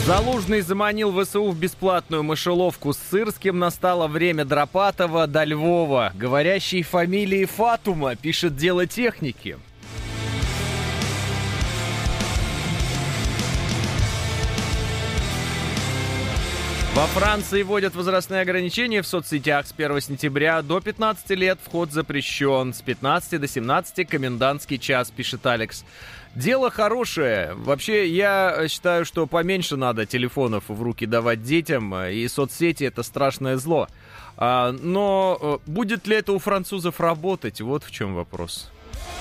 Залужный заманил ВСУ в бесплатную мышеловку с Сырским. Настало время Дропатова до Львова. Говорящей фамилии Фатума, пишет «Дело техники». Во Франции вводят возрастные ограничения в соцсетях с 1 сентября. До 15 лет вход запрещен. С 15 до 17 комендантский час, пишет Алекс. Дело хорошее. Вообще, я считаю, что поменьше надо телефонов в руки давать детям, и соцсети — это страшное зло. Но будет ли это у французов работать? Вот в чем вопрос.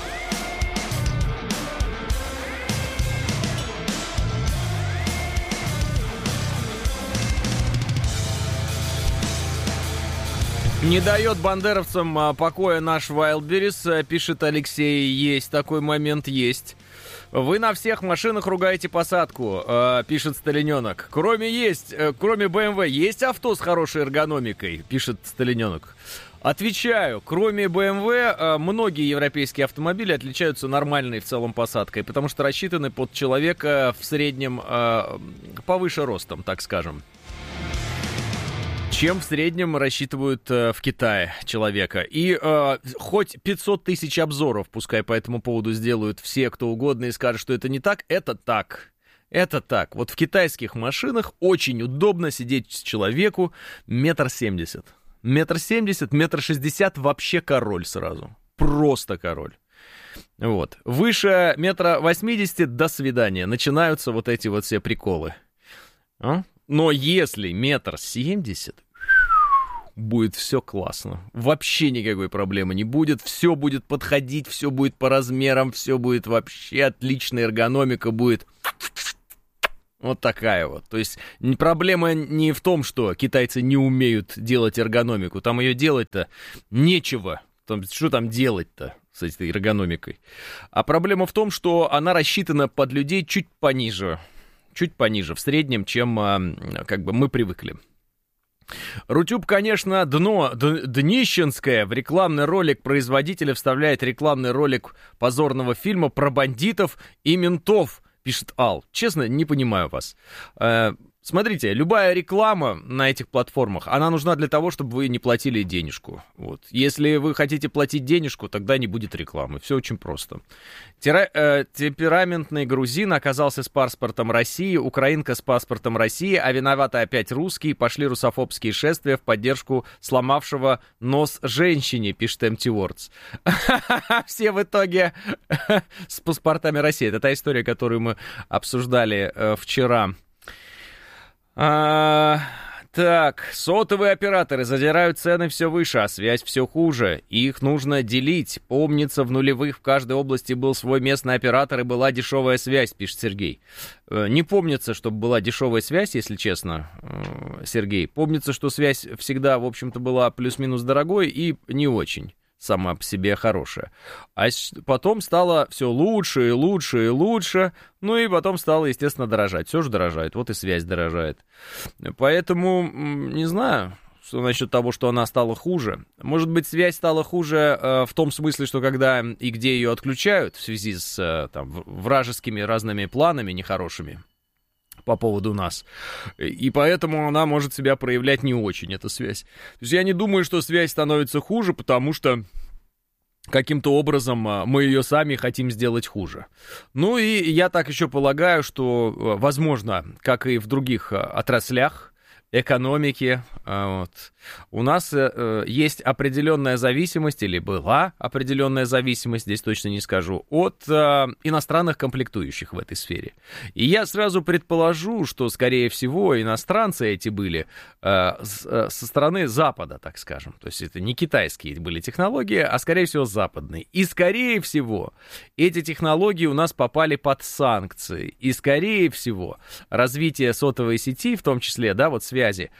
Не дает бандеровцам покоя наш Wildberries, пишет Алексей. Есть такой момент, есть. Вы на всех машинах ругаете посадку, пишет Сталиненок. Кроме BMW, есть авто с хорошей эргономикой, пишет Сталиненок. Отвечаю, кроме BMW, многие европейские автомобили отличаются нормальной в целом посадкой, потому что рассчитаны под человека в среднем повыше ростом, так скажем, чем в среднем рассчитывают в Китае человека. И хоть 500 тысяч обзоров, пускай по этому поводу сделают все, кто угодно, и скажут, что это не так, это так. Это так. Вот в китайских машинах очень удобно сидеть человеку 1,70 м. 1,70 м, 1,60 м вообще король сразу. Просто король. Вот. Выше 1,80 м до свидания. Начинаются вот эти вот все приколы. Но если 1,70 м, будет все классно. Вообще никакой проблемы не будет. Все будет подходить, все будет по размерам, все будет вообще отличная эргономика будет. Вот такая вот. То есть проблема не в том, что китайцы не умеют делать эргономику. Там ее делать-то нечего. Что там делать-то с этой эргономикой? А проблема в том, что она рассчитана под людей чуть пониже. Чуть пониже в среднем, чем как бы мы привыкли. Рутюб, конечно, днищенское. В рекламный ролик производителя вставляет рекламный ролик позорного фильма про бандитов и ментов, пишет Ал. Честно, не понимаю вас. Смотрите, любая реклама на этих платформах, она нужна для того, чтобы вы не платили денежку. Вот. Если вы хотите платить денежку, тогда не будет рекламы. Все очень просто. Темпераментный грузин оказался с паспортом России, украинка с паспортом России, а виноваты опять русские. Пошли русофобские шествия в поддержку сломавшего нос женщине, пишет MT Words. Все в итоге с паспортами России. Это та история, которую мы обсуждали вчера. Так, сотовые операторы задирают цены все выше, а связь все хуже. Их нужно делить. Помнится, в нулевых в каждой области был свой местный оператор и была дешевая связь, пишет Сергей. Не помнится, чтобы была дешевая связь, если честно, Сергей. Помнится, что связь всегда, в общем-то, была плюс-минус дорогой и не очень сама по себе хорошая. А потом стало все лучше и лучше и лучше, ну и потом стало, естественно, дорожать. Все же дорожает, вот и связь дорожает. Поэтому, не знаю, что насчет того, что она стала хуже. Может быть, связь стала хуже в том смысле, что когда и где ее отключают в связи с там, вражескими разными планами нехорошими по поводу нас. И поэтому она может себя проявлять не очень, эта связь. То есть я не думаю, что связь становится хуже, потому что каким-то образом мы ее сами хотим сделать хуже. Ну и я так еще полагаю, что, возможно, как и в других отраслях экономики, вот, у нас есть определенная зависимость, или была определенная зависимость, здесь точно не скажу, от иностранных комплектующих в этой сфере. И я сразу предположу, что, скорее всего, иностранцы эти были со стороны Запада, так скажем. То есть это не китайские были технологии, а, скорее всего, западные. И, скорее всего, эти технологии у нас попали под санкции. И, скорее всего, развитие сотовой сети, в том числе, да, вот связи,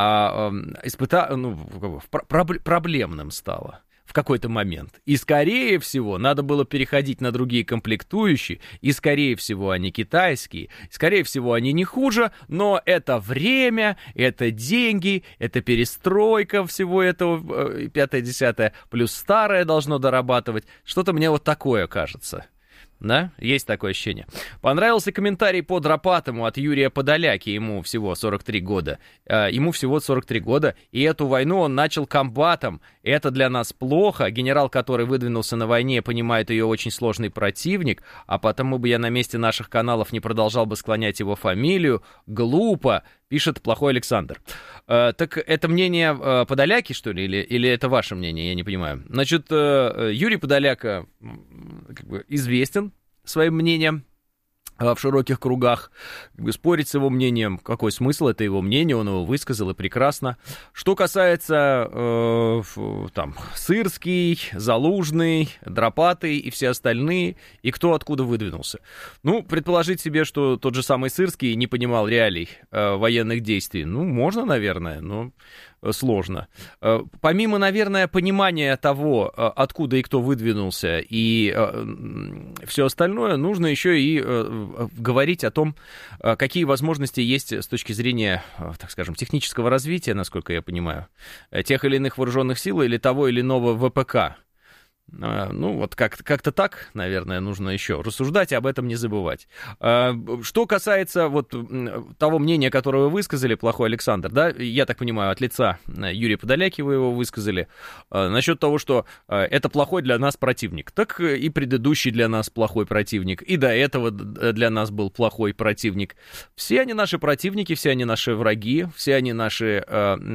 проблемным стало в какой-то момент. И, скорее всего, надо было переходить на другие комплектующие, и, скорее всего, они китайские, скорее всего, они не хуже, но это время, это деньги, это перестройка всего этого, 5-10, плюс старое должно дорабатывать. Что-то мне вот такое кажется. Да, есть такое ощущение. Понравился комментарий по Дропатому от Юрия Подоляки, ему всего 43 года. Ему всего 43 года, и эту войну он начал комбатом. Это для нас плохо. Генерал, который выдвинулся на войне, понимает ее очень сложный противник, а потому бы я на месте наших каналов не продолжал бы склонять его фамилию. Глупо, пишет плохой Александр. Так это мнение Подоляки, что ли, или это ваше мнение, я не понимаю. Значит, Юрий Подоляка как бы известен своим мнением в широких кругах. Как бы спорить с его мнением, какой смысл, это его мнение, он его высказал, и прекрасно. Что касается там Сырский, Залужный, Дропатый и все остальные, и кто откуда выдвинулся. Ну, предположить себе, что тот же самый Сырский не понимал реалий военных действий, ну, можно, наверное, но сложно. Помимо, наверное, понимания того, откуда и кто выдвинулся, и все остальное, нужно еще и говорить о том, какие возможности есть с точки зрения, так скажем, технического развития, насколько я понимаю, тех или иных вооруженных сил или того или иного ВПК. Ну, вот как-то так, наверное, нужно еще рассуждать и об этом не забывать. Что касается вот того мнения, которое вы высказали, плохой Александр, да, я так понимаю, от лица Юрия Подоляки вы его высказали, насчет того, что это плохой для нас противник. Так и предыдущий для нас плохой противник, и до этого для нас был плохой противник. Все они наши противники, все они наши враги, все они наши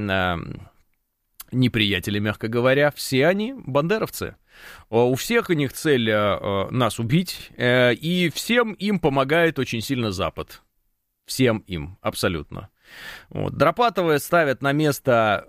неприятели, мягко говоря, все они бандеровцы. У всех у них цель нас убить, и всем им помогает очень сильно Запад. Всем им, абсолютно. Вот. Дропатова ставят на место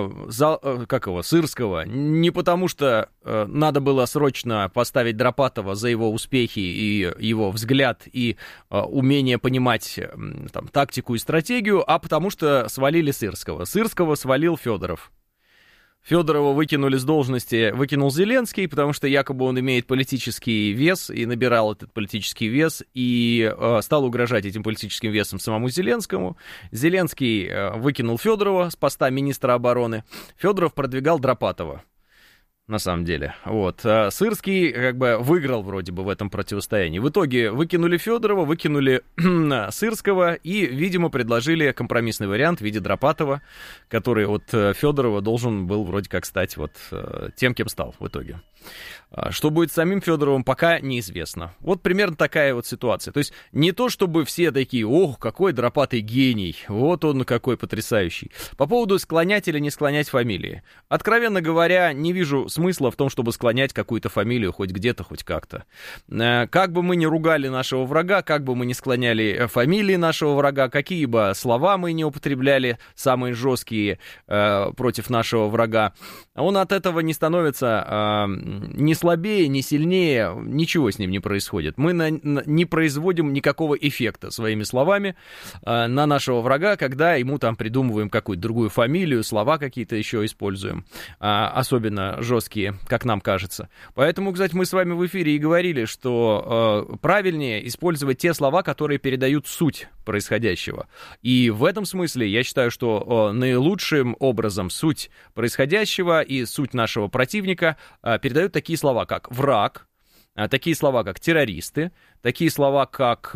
Сырского не потому, что надо было срочно поставить Дропатова за его успехи и его взгляд и умение понимать там, тактику и стратегию, а потому что свалили Сырского. Сырского свалил Федоров. Федорова выкинули с должности, выкинул Зеленский, потому что якобы он имеет политический вес и набирал этот политический вес и стал угрожать этим политическим весом самому Зеленскому. Зеленский выкинул Федорова с поста министра обороны. Федоров продвигал Дропатова. На самом деле. Вот. Сырский как бы выиграл вроде бы в этом противостоянии. В итоге выкинули Федорова, выкинули Сырского и, видимо, предложили компромиссный вариант в виде Дропатова, который от Федорова должен был вроде как стать вот тем, кем стал в итоге. Что будет с самим Федоровым, пока неизвестно. Вот примерно такая вот ситуация. То есть не то, чтобы все такие, ох, какой Дропатый гений, вот он какой потрясающий. По поводу склонять или не склонять фамилии. Откровенно говоря, не вижу смысла в том, чтобы склонять какую-то фамилию хоть где-то, хоть как-то. Как бы мы ни ругали нашего врага, как бы мы ни склоняли фамилии нашего врага, какие бы слова мы не употребляли, самые жесткие против нашего врага, он от этого не становится ни слабее, ни сильнее, ничего с ним не происходит. Мы не производим никакого эффекта своими словами на нашего врага, когда ему там придумываем какую-то другую фамилию, слова какие-то еще используем, особенно жесткие, как нам кажется. Поэтому, кстати, мы с вами в эфире и говорили, что правильнее использовать те слова, которые передают суть происходящего. И в этом смысле я считаю, что наилучшим образом суть происходящего и суть нашего противника передают такие слова, как враг, такие слова, как террористы, такие слова, как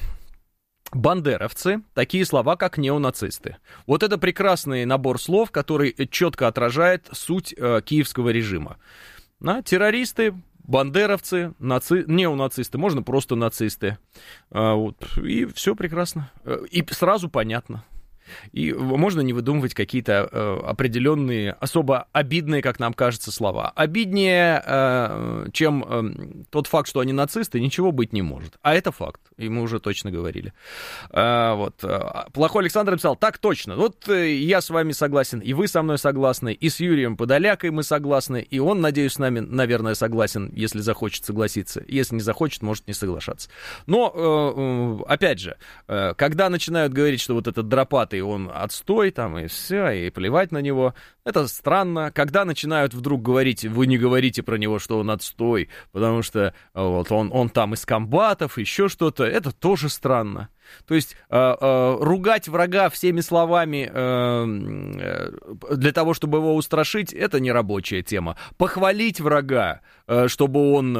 бандеровцы, такие слова, как неонацисты. Вот это прекрасный набор слов, который четко отражает суть киевского режима. Террористы, бандеровцы, неонацисты, можно просто нацисты. Вот. И все прекрасно. И сразу понятно. И можно не выдумывать какие-то определенные, особо обидные, как нам кажется, слова. Обиднее, чем тот факт, что они нацисты, ничего быть не может. А это факт, и мы уже точно говорили. Вот. Плохой Александр написал, так точно. Вот я с вами согласен, и вы со мной согласны, и с Юрием Подолякой мы согласны, и он, надеюсь, с нами, наверное, согласен, если захочет согласиться. Если не захочет, может не соглашаться. Но, опять же, когда начинают говорить, что вот этот Дропатый, он отстой там, и все, и плевать на него. Это странно. Когда начинают вдруг говорить, вы не говорите про него, что он отстой, потому что вот он там из комбатов, еще что-то, это тоже странно. То есть ругать врага всеми словами для того, чтобы его устрашить, это не рабочая тема. Похвалить врага, чтобы он,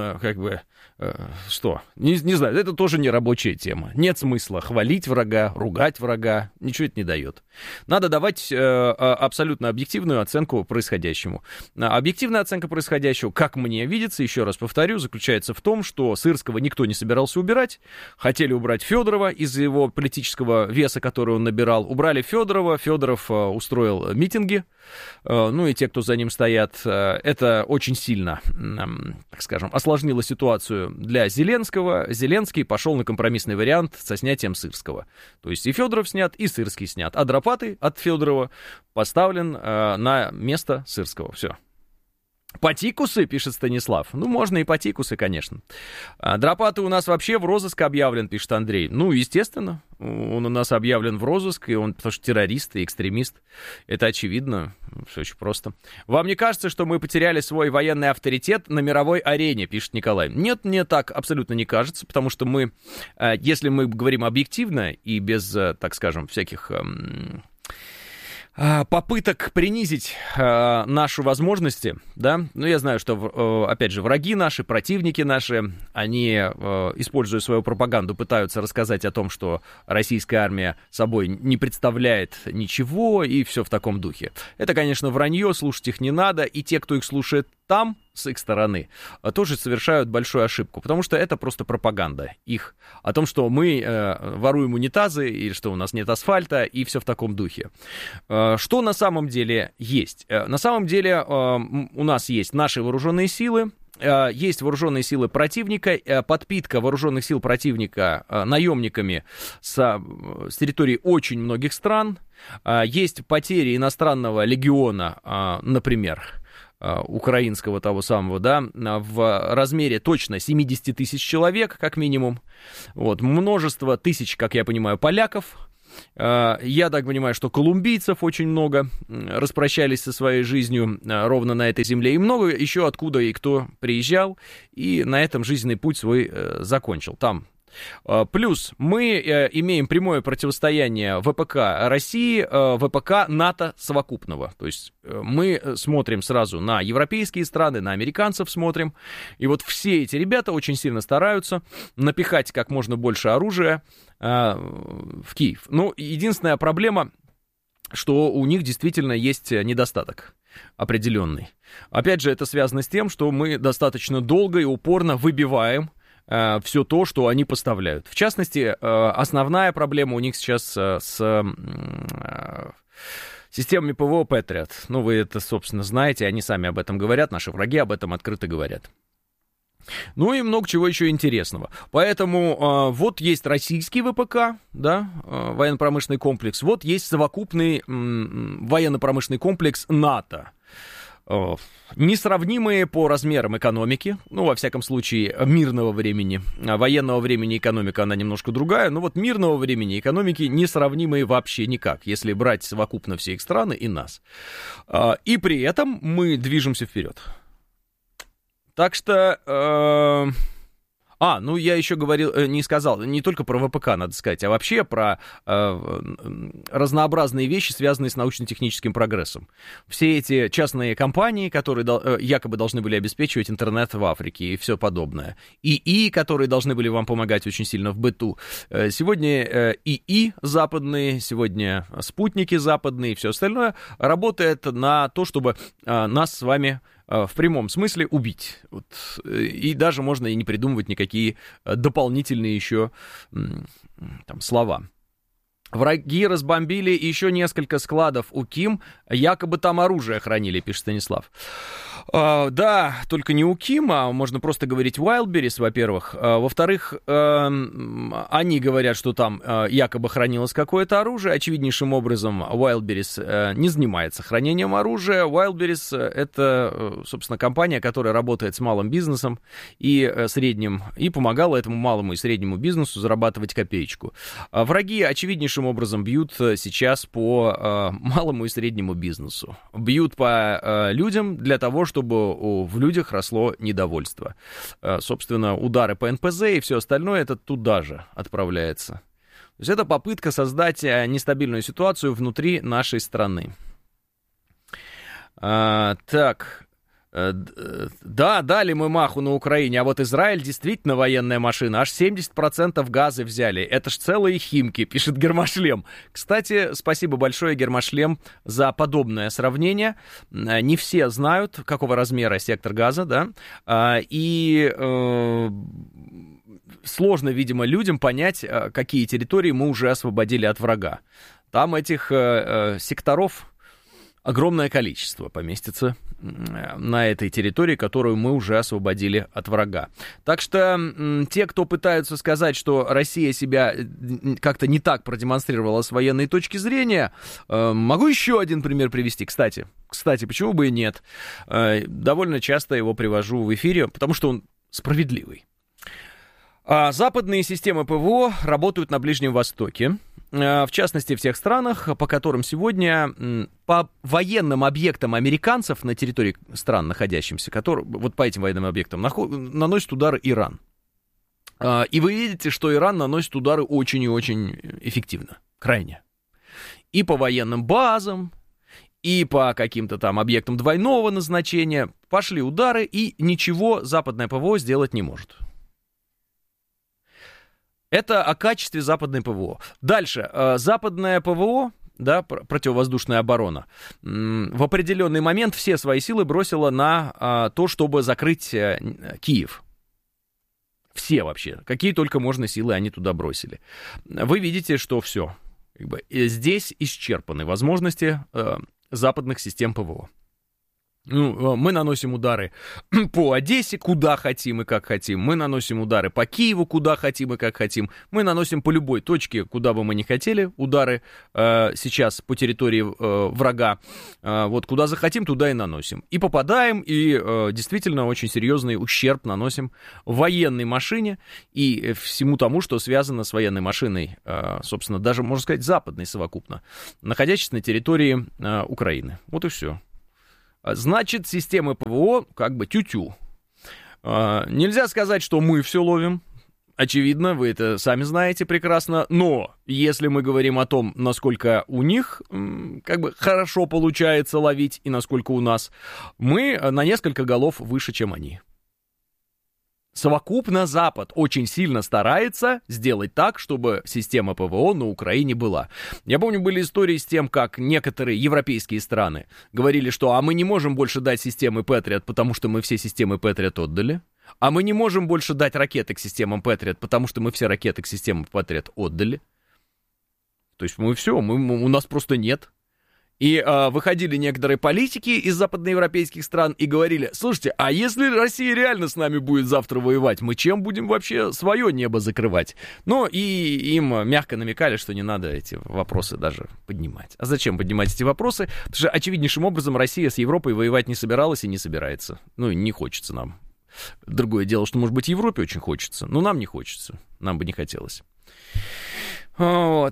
не знаю, это тоже не рабочая тема. Нет смысла хвалить врага, ругать врага, ничего это не дает. Надо давать абсолютно объективную оценку происходящему. Объективная оценка происходящего, как мне видится, еще раз повторю, заключается в том, что Сырского никто не собирался убирать. Хотели убрать Федорова из-за его политического веса, который он набирал. Убрали Федорова, Федоров устроил митинги, ну и те, кто за ним стоят. Это очень сильно, так скажем, осложнило ситуацию для Зеленского. Зеленский пошел на компромиссный вариант со снятием Сырского. То есть и Федоров снят, и Сырский снят. А Драпатый от Федорова поставлен на место Сырского. Все. Патикусы, пишет Станислав. Ну, можно и патикусы, конечно. Драпатый у нас вообще в розыск объявлен, пишет Андрей. Ну, естественно, он у нас объявлен в розыск, и он потому что террорист и экстремист. Это очевидно, все очень просто. Вам не кажется, что мы потеряли свой военный авторитет на мировой арене, пишет Николай? Нет, мне так абсолютно не кажется, потому что мы, если мы говорим объективно и без, так скажем, всяких попыток принизить наши возможности, да, ну, я знаю, что, опять же, враги наши, противники наши, они, используя свою пропаганду, пытаются рассказать о том, что российская армия собой не представляет ничего, и все в таком духе. Это, конечно, вранье, слушать их не надо, и те, кто их слушает там, с их стороны, тоже совершают большую ошибку, потому что это просто пропаганда их о том, что мы воруем унитазы, и что у нас нет асфальта, и все в таком духе. Что на самом деле есть? На самом деле у нас есть наши вооруженные силы, есть вооруженные силы противника, подпитка вооруженных сил противника наемниками с территории очень многих стран, есть потери иностранного легиона, например, украинского того самого, да, в размере точно 70 тысяч человек, как минимум. Вот, множество тысяч, как я понимаю, поляков. Я так понимаю, что колумбийцев очень много распрощались со своей жизнью ровно на этой земле. И много еще откуда и кто приезжал, и на этом жизненный путь свой закончил. Там. Плюс мы имеем прямое противостояние ВПК России, ВПК НАТО совокупного. То есть мы смотрим сразу на европейские страны, на американцев смотрим. И вот все эти ребята очень сильно стараются напихать как можно больше оружия в Киев. Но единственная проблема, что у них действительно есть недостаток определенный. Опять же, это связано с тем, что мы достаточно долго и упорно выбиваем все то, что они поставляют. В частности, основная проблема у них сейчас с системами ПВО Patriot. Ну, вы это, собственно, знаете, они сами об этом говорят, наши враги об этом открыто говорят. Ну и много чего еще интересного. Поэтому вот есть российский ВПК, да, военно-промышленный комплекс, вот есть совокупный военно-промышленный комплекс НАТО. Несравнимые по размерам экономики, ну, во всяком случае, мирного времени. Военного времени экономика, она немножко другая, но вот мирного времени экономики несравнимые вообще никак, если брать совокупно все их страны и нас. И при этом мы движемся вперед. Так что... ну, я еще говорил, не сказал, не только про ВПК, надо сказать, а вообще про разнообразные вещи, связанные с научно-техническим прогрессом. Все эти частные компании, которые якобы должны были обеспечивать интернет в Африке и все подобное. ИИ, которые должны были вам помогать очень сильно в быту. Сегодня ИИ западные, сегодня спутники западные и все остальное работает на то, чтобы нас с вами... в прямом смысле убить. Вот. И даже можно и не придумывать никакие дополнительные еще там слова. Враги разбомбили еще несколько складов у Ким, якобы там оружие хранили, пишет Станислав. Да, только не у Ким, а можно просто говорить Wildberries, во-первых. Во-вторых, они говорят, что там якобы хранилось какое-то оружие. Очевиднейшим образом Wildberries не занимается хранением оружия. Wildberries — это, собственно, компания, которая работает с малым бизнесом и средним, и помогала этому малому и среднему бизнесу зарабатывать копеечку. Враги очевиднейшим образом бьют сейчас по малому и среднему бизнесу. Бьют по людям для того, чтобы в людях росло недовольство. Собственно, удары по НПЗ и все остальное, это туда же отправляется. То есть это попытка создать нестабильную ситуацию внутри нашей страны. Так... Да, дали мы маху на Украине, а вот Израиль действительно военная машина. Аж 70% газы взяли. Это ж целые Химки, пишет Гермошлем. Кстати, спасибо большое, Гермошлем, за подобное сравнение. Не все знают, какого размера сектор газа, да, и сложно, видимо, людям понять, какие территории мы уже освободили от врага. Там этих секторов огромное количество поместится на этой территории, которую мы уже освободили от врага. Так что те, кто пытаются сказать, что Россия себя как-то не так продемонстрировала с военной точки зрения, могу еще один пример привести. Кстати, почему бы и нет? Довольно часто его привожу в эфире, потому что он справедливый. Западные системы ПВО работают на Ближнем Востоке. В частности, в тех странах, по которым сегодня по военным объектам американцев на территории стран, находящимся, вот по этим военным объектам, наносит удары Иран. И вы видите, что Иран наносит удары очень и очень эффективно, крайне. И по военным базам, и по каким-то там объектам двойного назначения пошли удары, и ничего западное ПВО сделать не может. Это о качестве западной ПВО. Дальше. Западное ПВО, да, противовоздушная оборона, в определенный момент все свои силы бросила на то, чтобы закрыть Киев. Все вообще. Какие только можно силы они туда бросили. Вы видите, что все. Здесь исчерпаны возможности западных систем ПВО. Мы наносим удары по Одессе, куда хотим и как хотим. Мы наносим удары по Киеву, куда хотим и как хотим. Мы наносим по любой точке, куда бы мы ни хотели, удары сейчас по территории врага. Вот куда захотим, туда и наносим. И попадаем, и действительно очень серьезный ущерб наносим военной машине и всему тому, что связано с военной машиной, собственно, даже, можно сказать, западной совокупно, находящейся на территории Украины. Вот и все. Значит, системы ПВО как бы тю-тю. Нельзя сказать, что мы все ловим. Очевидно, вы это сами знаете прекрасно. Но если мы говорим о том, насколько у них как бы хорошо получается ловить и насколько у нас, мы на несколько голов выше, чем они. Совокупно Запад очень сильно старается сделать так, чтобы система ПВО на Украине была. Я помню, были истории с тем, как некоторые европейские страны говорили, что мы не можем больше дать системы Патриот, потому что мы все системы Патриот отдали. А мы не можем больше дать ракеты к системам Патриот, потому что мы все ракеты к системам Патриот отдали. То есть мы все, у нас просто нет. И выходили некоторые политики из западноевропейских стран и говорили: слушайте, а если Россия реально с нами будет завтра воевать, мы чем будем вообще свое небо закрывать? Ну, и им мягко намекали, что не надо эти вопросы даже поднимать. А зачем поднимать эти вопросы? Потому что очевиднейшим образом Россия с Европой воевать не собиралась и не собирается. Ну, не хочется нам. Другое дело, что, может быть, Европе очень хочется, но нам не хочется. Нам бы не хотелось. Вот.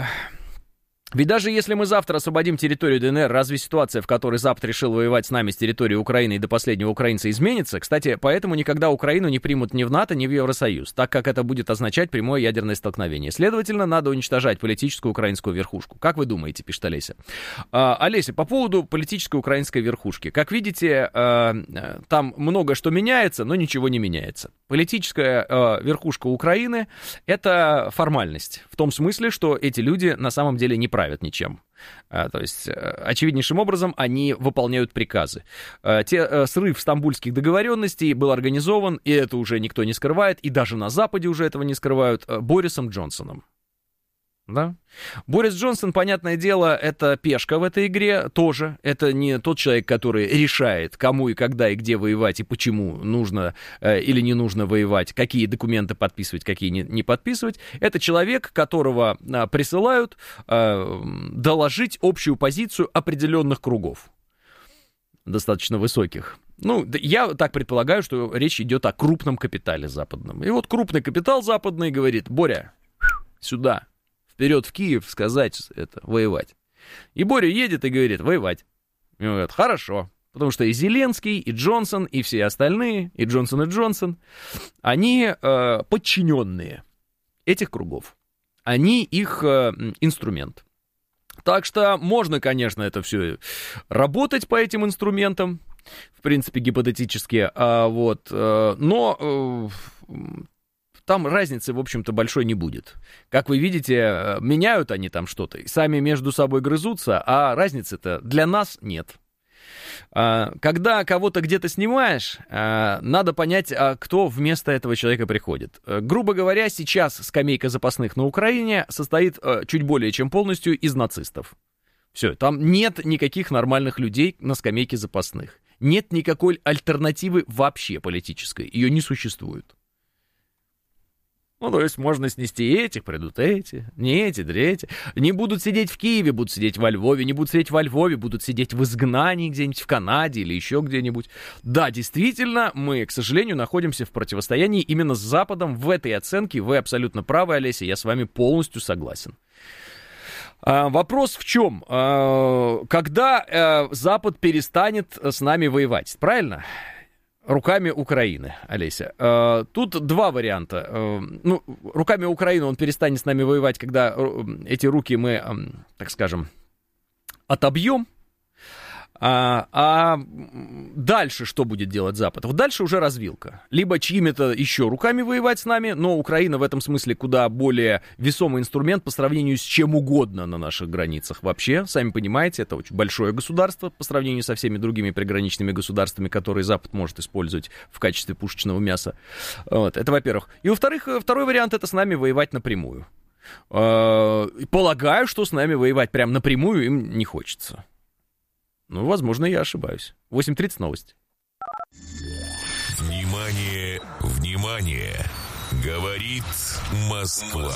Ведь даже если мы завтра освободим территорию ДНР, разве ситуация, в которой Запад решил воевать с нами с территории Украины и до последнего украинца, изменится? Кстати, поэтому никогда Украину не примут ни в НАТО, ни в Евросоюз, так как это будет означать прямое ядерное столкновение. Следовательно, надо уничтожать политическую украинскую верхушку. Как вы думаете, пишет Олеся? Олеся, по поводу политической украинской верхушки. Как видите, там много что меняется, но ничего не меняется. Политическая верхушка Украины — это формальность. В том смысле, что эти люди на самом деле не правят ничем. То есть, очевиднейшим образом, они выполняют приказы. Срыв стамбульских договоренностей был организован, и это уже никто не скрывает, и даже на Западе уже этого не скрывают, Борисом Джонсоном. Да? Борис Джонсон, понятное дело, это пешка в этой игре тоже. Это не тот человек, который решает, кому и когда и где воевать, и почему нужно или не нужно воевать, какие документы подписывать, какие не подписывать. Это человек, которого присылают доложить общую позицию определенных кругов, достаточно высоких. Ну, я так предполагаю, что речь идет о крупном капитале западном. И вот крупный капитал западный говорит: Боря, сюда. Вперед в Киев сказать это, воевать. И Боря едет и говорит: воевать. И он говорит: хорошо. Потому что и Зеленский, и Джонсон, и все остальные, и Джонсон, они подчиненные этих кругов. они их инструмент. Так что можно, конечно, это все работать по этим инструментам, в принципе, гипотетически, но там разницы, в общем-то, большой не будет. Как вы видите, меняют они там что-то, и сами между собой грызутся, а разницы-то для нас нет. Когда кого-то где-то снимаешь, надо понять, кто вместо этого человека приходит. Грубо говоря, сейчас скамейка запасных на Украине состоит чуть более чем полностью из нацистов. Все, там нет никаких нормальных людей на скамейке запасных. Нет никакой альтернативы вообще политической. Ее не существует. Ну, то есть можно снести этих, придут эти, не эти, да эти. Не будут сидеть в Киеве, будут сидеть во Львове, не будут сидеть во Львове, будут сидеть в изгнании где-нибудь в Канаде или еще где-нибудь. Да, действительно, мы, к сожалению, находимся в противостоянии именно с Западом. В этой оценке вы абсолютно правы, Олеся, я с вами полностью согласен. Вопрос в чем? Когда Запад перестанет с нами воевать, правильно? Руками Украины, Олеся. Тут два варианта. Руками Украины он перестанет с нами воевать, когда эти руки мы, так скажем, отобьем. А дальше что будет делать Запад? Вот дальше уже развилка. Либо чьими-то еще руками воевать с нами, но Украина в этом смысле куда более весомый инструмент по сравнению с чем угодно на наших границах. Вообще, сами понимаете, это очень большое государство по сравнению со всеми другими приграничными государствами, которые Запад может использовать в качестве пушечного мяса. Вот, это во-первых. И во-вторых, второй вариант — это с нами воевать напрямую. Полагаю, что с нами воевать прям напрямую им не хочется. Ну, возможно, я ошибаюсь. 8:30 новости. Внимание, внимание! Говорит Москва.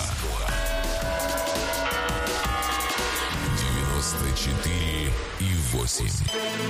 94,8.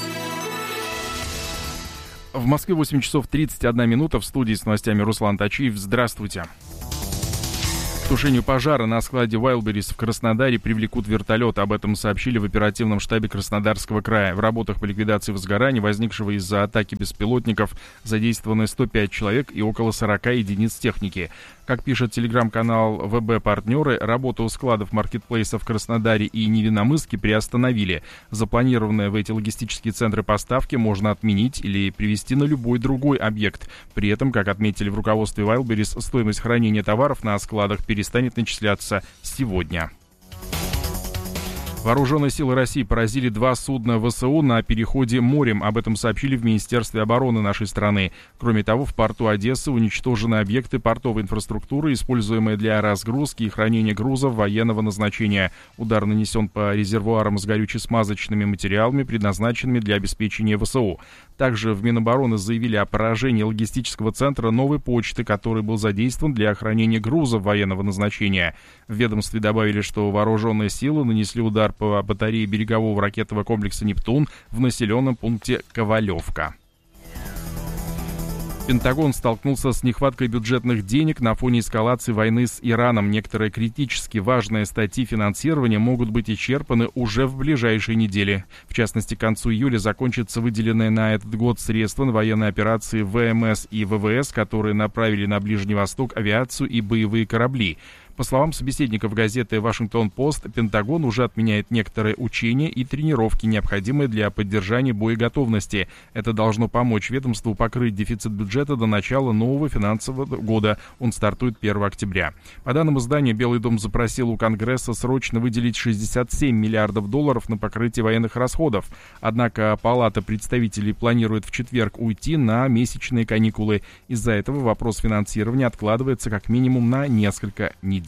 В Москве 8 часов 31 минута. В студии с новостями Руслан Тачиев. Здравствуйте. К тушению пожара на складе Wildberries в Краснодаре привлекут вертолет. Об этом сообщили в оперативном штабе Краснодарского края. В работах по ликвидации возгорания, возникшего из-за атаки беспилотников, задействованы 105 человек и около 40 единиц техники. Как пишет телеграм-канал ВБ «Партнеры», работу у складов маркетплейса в Краснодаре и Невиномысске приостановили. Запланированные в эти логистические центры поставки можно отменить или перевести на любой другой объект. При этом, как отметили в руководстве Wildberries, стоимость хранения товаров на складах перестанет начисляться сегодня. Вооруженные силы России поразили 2 судна ВСУ на переходе морем. Об этом сообщили в Министерстве обороны нашей страны. Кроме того, в порту Одессы уничтожены объекты портовой инфраструктуры, используемые для разгрузки и хранения грузов военного назначения. Удар нанесен по резервуарам с горюче-смазочными материалами, предназначенными для обеспечения ВСУ. Также в Минобороны заявили о поражении логистического центра «Новой почты», который был задействован для хранения грузов военного назначения. В ведомстве добавили, что вооруженные силы нанесли удар по батарее берегового ракетного комплекса «Нептун» в населенном пункте Ковалевка. Пентагон столкнулся с нехваткой бюджетных денег на фоне эскалации войны с Ираном. Некоторые критически важные статьи финансирования могут быть исчерпаны уже в ближайшие недели. В частности, к концу июля закончатся выделенные на этот год средства на военные операции ВМС и ВВС, которые направили на Ближний Восток авиацию и боевые корабли. По словам собеседников газеты «Вашингтон-Пост», Пентагон уже отменяет некоторые учения и тренировки, необходимые для поддержания боеготовности. Это должно помочь ведомству покрыть дефицит бюджета до начала нового финансового года. Он стартует 1 октября. По данным издания, Белый дом запросил у Конгресса срочно выделить $67 миллиардов на покрытие военных расходов. Однако Палата представителей планирует в четверг уйти на месячные каникулы. Из-за этого вопрос финансирования откладывается как минимум на несколько недель.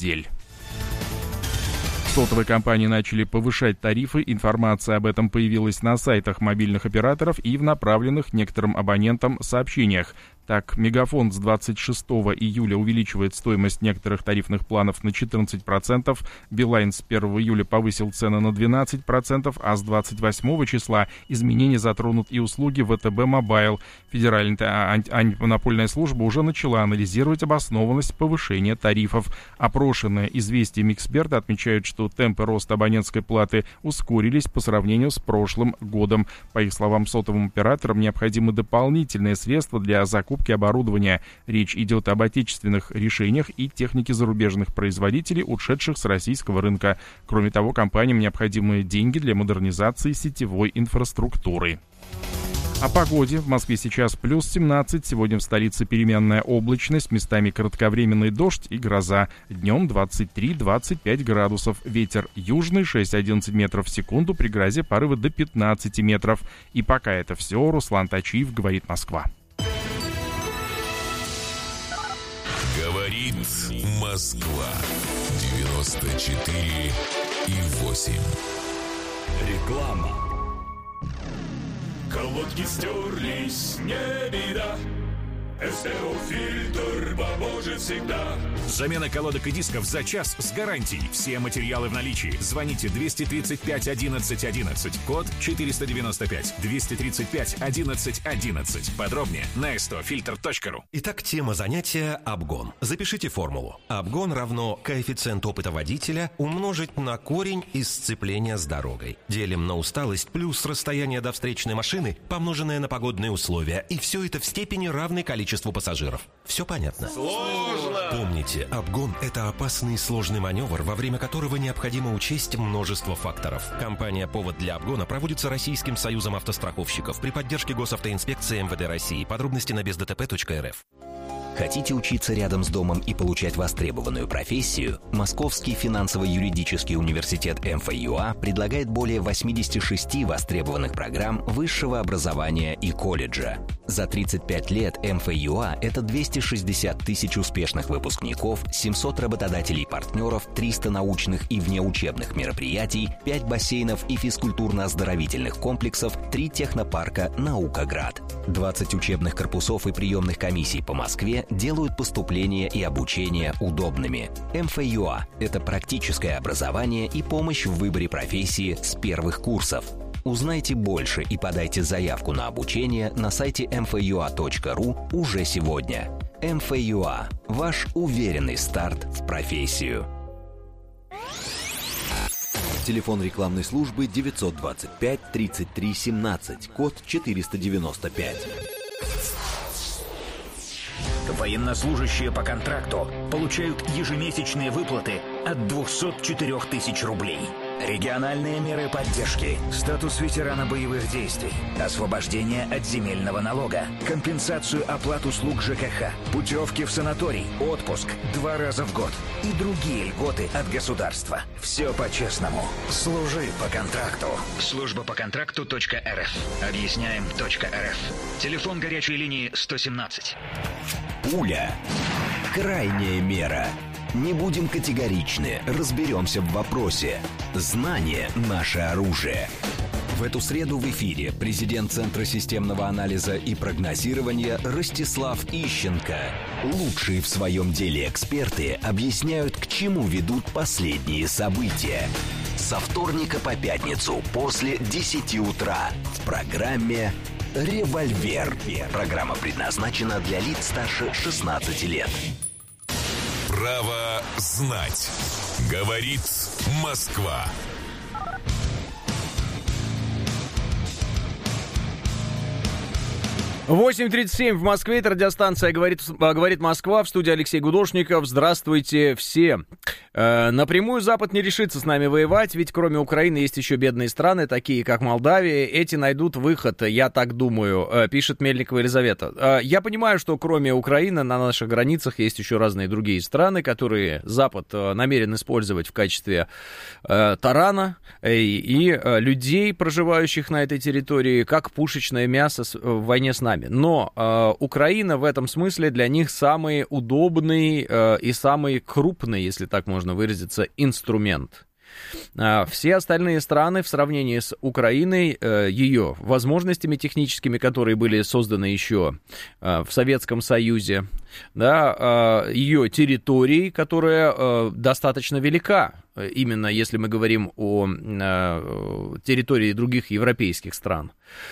Сотовые компании начали повышать тарифы. Информация об этом появилась на сайтах мобильных операторов и в направленных некоторым абонентам сообщениях. Так, Мегафон с 26 июля увеличивает стоимость некоторых тарифных планов на 14%, Билайн с 1 июля повысил цены на 12%, а с 28 числа изменения затронут и услуги ВТБ Мобайл. Федеральная антимонопольная служба уже начала анализировать обоснованность повышения тарифов. Опрошенные «Известиями» эксперты отмечают, что темпы роста абонентской платы ускорились по сравнению с прошлым годом. По их словам, сотовым операторам необходимы дополнительные средства для закупки закупки оборудования. Речь идет об отечественных решениях и технике зарубежных производителей, ушедших с российского рынка. Кроме того, компаниям необходимы деньги для модернизации сетевой инфраструктуры. О погоде. В Москве сейчас плюс 17. Сегодня в столице переменная облачность, местами кратковременный дождь и гроза. Днем 23-25 градусов. Ветер южный 6-11 метров в секунду, при грозе порывы до 15 метров. И пока это все. Руслан Тачиев, говорит Москва. Говорит Москва. 94,8. Реклама. Колодки стерлись, не беда. СТО-фильтр поможет всегда. Замена колодок и дисков за час с гарантией. Все материалы в наличии. Звоните 235 11 11. Код 495. 235 11 11. Подробнее на stofilter.ru. Итак, тема занятия — обгон. Запишите формулу. Обгон равно коэффициент опыта водителя умножить на корень из сцепления с дорогой. Делим на усталость плюс расстояние до встречной машины, помноженное на погодные условия. И все это в степени равной количеству пассажиров. Все понятно? Сложно! Помните, обгон — это опасный и сложный маневр, во время которого необходимо учесть множество факторов. Компания «Повод для обгона» проводится Российским союзом автостраховщиков при поддержке Госавтоинспекции МВД России. Подробности на бездтп.рф. Хотите учиться рядом с домом и получать востребованную профессию? Московский финансово-юридический университет МФЮА предлагает более 86 востребованных программ высшего образования и колледжа. За 35 лет МФЮА – это 260 тысяч успешных выпускников, 700 работодателей-партнеров, 300 научных и внеучебных мероприятий, 5 бассейнов и физкультурно-оздоровительных комплексов, 3 технопарка «Наукаград». 20 учебных корпусов и приемных комиссий по Москве делают поступление и обучение удобными. МФЮА – это практическое образование и помощь в выборе профессии с первых курсов. Узнайте больше и подайте заявку на обучение на сайте mfua.ru уже сегодня. МФЮА – ваш уверенный старт в профессию. Телефон рекламной службы 925 33 17, код 495. Военнослужащие по контракту получают ежемесячные выплаты от 204 тысяч рублей. Региональные меры поддержки, статус ветерана боевых действий, освобождение от земельного налога, компенсацию оплат услуг ЖКХ, путевки в санаторий, отпуск 2 раза в год и другие льготы от государства. Все по-честному. Служи по контракту. Служба по контракту.рф. Объясняем.рф. Телефон горячей линии 117. Пуля. Крайняя мера. Не будем категоричны, разберемся в вопросе. Знание – наше оружие. В эту среду в эфире президент Центра системного анализа и прогнозирования Ростислав Ищенко. Лучшие в своем деле эксперты объясняют, к чему ведут последние события. Со вторника по пятницу после 10 утра в программе «Револьвер». Программа предназначена для лиц старше 16 лет. Право знать. Говорит Москва. 8:37 в Москве. Это радиостанция «Говорит Москва». В студии Алексей Гудошников. Здравствуйте все. Напрямую Запад не решится с нами воевать, ведь кроме Украины есть еще бедные страны, такие как Молдавия. Эти найдут выход, я так думаю, пишет Мельникова Елизавета. Я понимаю, что кроме Украины на наших границах есть еще разные другие страны, которые Запад намерен использовать в качестве тарана и людей, проживающих на этой территории, как пушечное мясо в войне с нами. Но Украина в этом смысле для них самый удобный и самый крупный, если так можно выразиться, инструмент. Все остальные страны в сравнении с Украиной, ее возможностями техническими, которые были созданы еще в Советском Союзе, да, ее территорией, которая достаточно велика, именно если мы говорим о территории других европейских стран,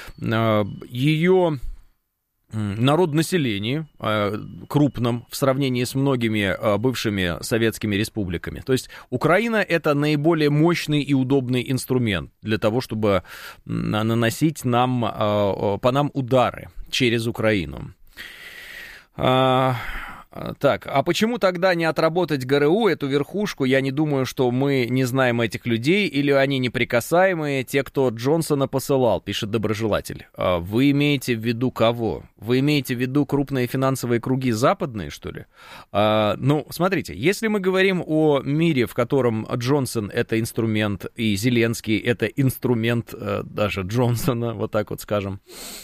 ее народонаселении крупном в сравнении с многими бывшими советскими республиками. То есть Украина — это наиболее мощный и удобный инструмент для того, чтобы наносить по нам удары через Украину. Так, а почему тогда не отработать ГРУ, эту верхушку? Я не думаю, что мы не знаем этих людей, или они неприкасаемые, те, кто Джонсона посылал, пишет доброжелатель. Вы имеете в виду кого? Вы имеете в виду крупные финансовые круги западные, что ли? Ну, смотрите, если мы говорим о мире, в котором Джонсон — это инструмент, и Зеленский — это инструмент даже Джонсона, вот так вот скажем,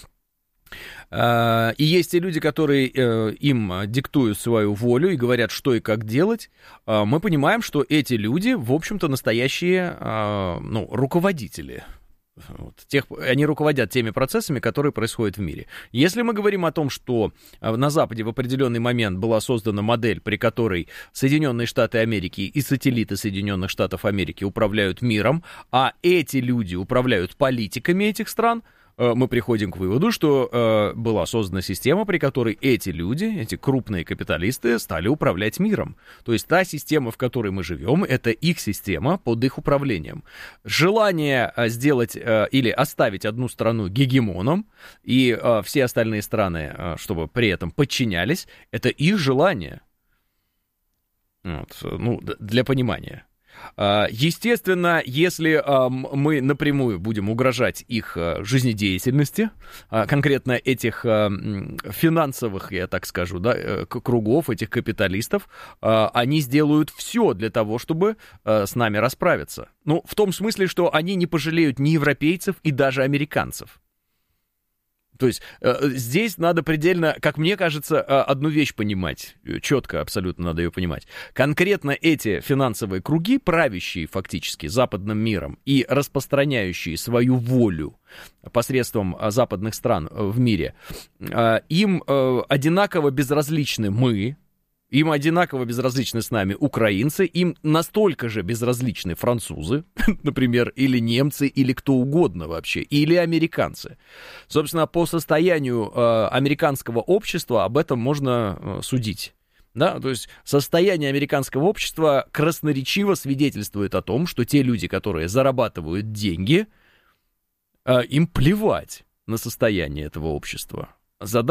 и есть те люди, которые им диктуют свою волю и говорят, что и как делать, мы понимаем, что эти люди, в общем-то, настоящие, руководители. Они руководят теми процессами, которые происходят в мире. Если мы говорим о том, что на Западе в определенный момент была создана модель, при которой Соединенные Штаты Америки и сателлиты Соединенных Штатов Америки управляют миром, а эти люди управляют политиками этих стран, мы приходим к выводу, что была создана система, при которой эти люди, эти крупные капиталисты, стали управлять миром. То есть та система, в которой мы живем, это их система под их управлением. Желание сделать или оставить одну страну гегемоном и все остальные страны, чтобы при этом подчинялись, это их желание. Вот, для понимания. Естественно, если мы напрямую будем угрожать их жизнедеятельности, конкретно этих финансовых, я так скажу, да, кругов, этих капиталистов, они сделают все для того, чтобы с нами расправиться. Ну, в том смысле, что они не пожалеют ни европейцев и даже американцев. То есть здесь надо предельно, как мне кажется, одну вещь понимать, четко абсолютно надо ее понимать. Конкретно эти финансовые круги, правящие фактически западным миром и распространяющие свою волю посредством западных стран в мире, им одинаково безразличны мы, им одинаково безразличны с нами украинцы, им настолько же безразличны французы, например, или немцы, или кто угодно вообще, или американцы. Собственно, по состоянию американского общества об этом можно судить. Да? То есть состояние американского общества красноречиво свидетельствует о том, что те люди, которые зарабатывают деньги, им плевать на состояние этого общества.